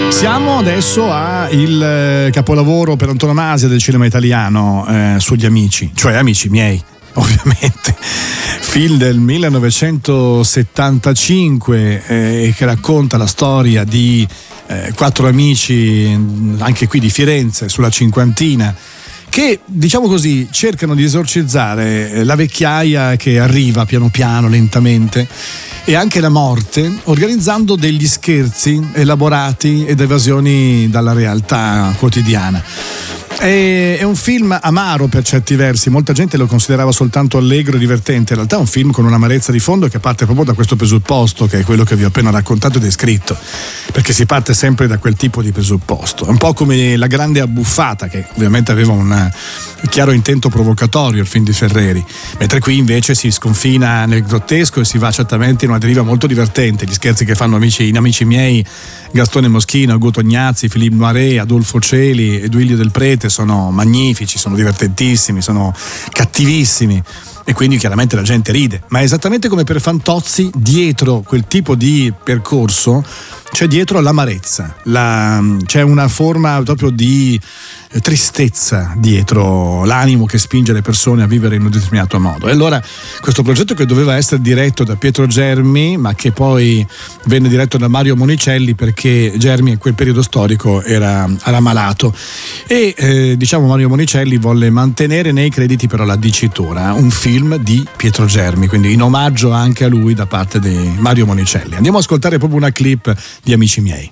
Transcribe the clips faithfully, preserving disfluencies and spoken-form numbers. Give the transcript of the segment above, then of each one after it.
Siamo adesso a il capolavoro per antonomasia del cinema italiano, eh, Sugli amici, cioè Amici miei, ovviamente. Film del millenovecentosettantacinque eh, che racconta la storia di eh, quattro amici, anche qui di Firenze, sulla cinquantina, che, diciamo così, cercano di esorcizzare la vecchiaia che arriva piano piano, lentamente, e anche la morte, organizzando degli scherzi elaborati ed evasioni dalla realtà quotidiana. È un film amaro per certi versi, molta gente lo considerava soltanto allegro e divertente, in realtà è un film con un'amarezza di fondo che parte proprio da questo presupposto, che è quello che vi ho appena raccontato e descritto, perché si parte sempre da quel tipo di presupposto. È un po' come La grande abbuffata, che ovviamente aveva un chiaro intento provocatorio, il film di Ferreri, mentre qui invece si sconfina nel grottesco e si va certamente in una deriva molto divertente. Gli scherzi che fanno amici, in Amici miei Gastone Moschino, Ugo Tognazzi, Philippe Noiret, Adolfo Celi e Duilio Del Prete sono magnifici, sono divertentissimi, sono cattivissimi, e quindi chiaramente la gente ride. Ma è esattamente come per Fantozzi, dietro quel tipo di percorso c'è dietro l'amarezza, la, c'è una forma proprio di tristezza dietro l'animo che spinge le persone a vivere in un determinato modo. E allora questo progetto, che doveva essere diretto da Pietro Germi, ma che poi venne diretto da Mario Monicelli, perché Germi in quel periodo storico era, era malato, e eh, diciamo Mario Monicelli volle mantenere nei crediti però la dicitura, un film di Pietro Germi, quindi in omaggio anche a lui da parte di Mario Monicelli. Andiamo ad ascoltare proprio una clip di Amici miei.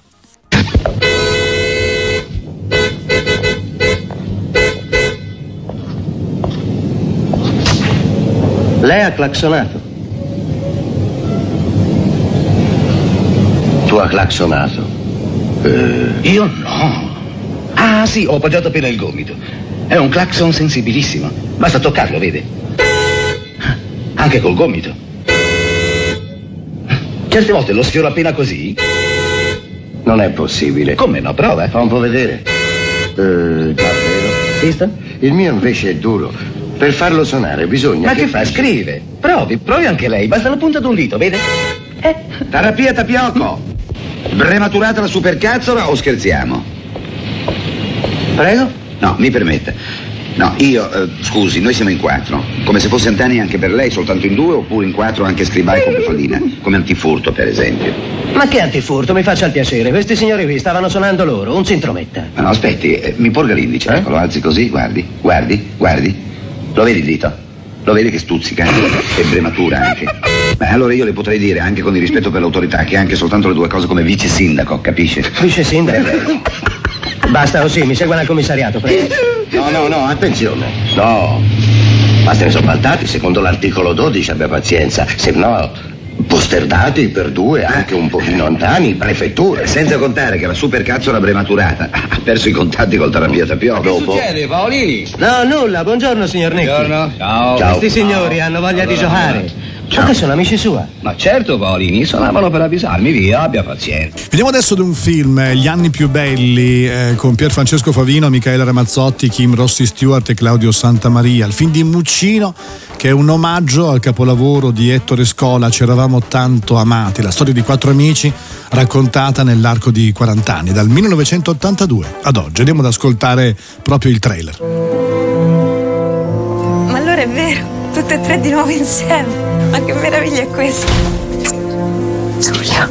Lei ha clacsonato. Tu ha clacsonato? Eh... Io no. Ah sì, ho appoggiato appena il gomito. È un clacson sensibilissimo. Basta toccarlo, vede? Anche col gomito. Certe volte lo sfioro appena così. Non è possibile. Come no? Prova. Fa un po' vedere. Eh, davvero? Visto? Il mio invece è duro. Per farlo suonare bisogna. Ma che, che fa? faccia... Scrive. Provi, provi anche lei. Basta la punta di un dito, vede? Eh. Terapia tapioco. Brematurata la supercazzola o scherziamo? Prego? No, mi permetta. No, io, eh, scusi, noi siamo in quattro. Come se fosse Antani anche per lei, soltanto in due, oppure in quattro anche Scribai con Bufalina. Come antifurto, per esempio. Ma che antifurto, mi faccia il piacere. Questi signori qui stavano suonando loro, un centrometta. No, no, aspetti, eh, mi porga l'indice, eh? Ecco, lo alzi così, guardi, guardi, guardi. Lo vedi il dito? Lo vedi che stuzzica? E brematura anche. Beh, allora io le potrei dire, anche con il rispetto per l'autorità, che anche soltanto le due cose come vice sindaco, capisce? Vice sindaco? Basta così, mi segua al commissariato, prego. No, no, no, attenzione. No. Basta ne sono baltati, secondo l'articolo dodici, abbia pazienza. Se no, posterdati per due, anche un pochino antani, prefetture. Senza contare che la supercazzola brematurata ha perso i contatti col terapia tapioco. Che succede, Paolini? No, nulla, buongiorno signor Necchi. Buongiorno. Ciao. Ciao. Questi signori hanno voglia allora, di giocare. Ciao. Ma che sono amici sua? Ma certo, Paolini, suonavano per avvisarmi, via, abbia pazienza. Vediamo adesso di un film, Gli anni più belli, eh, con Pier Francesco Favino, Michaela Ramazzotti, Kim Rossi Stewart e Claudio Santamaria. Il film di Muccino, che è un omaggio al capolavoro di Ettore Scola, Ci eravamo tanto amati, la storia di quattro amici raccontata nell'arco di quaranta anni, dal millenovecentottantadue ad oggi. Andiamo ad ascoltare proprio il trailer. Ma allora è vero, tutte e tre di nuovo insieme. Ma che meraviglia è questa? Giulia.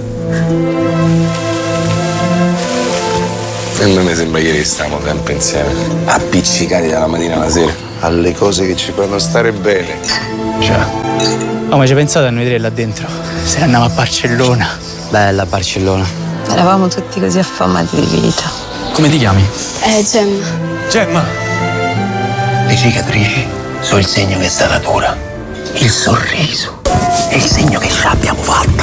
E noi mi sembra che stiamo sempre insieme, appiccicati dalla mattina alla sera, alle cose che ci fanno stare bene. Già. Oh, ma ci pensate a noi tre là dentro? Se ne andiamo a Barcellona. Bella Barcellona. Eravamo tutti così affamati di vita. Come ti chiami? Eh, Gemma. Gemma. Le cicatrici sono il segno che è stata dura. Il sorriso è il segno che ce l'abbiamo fatta.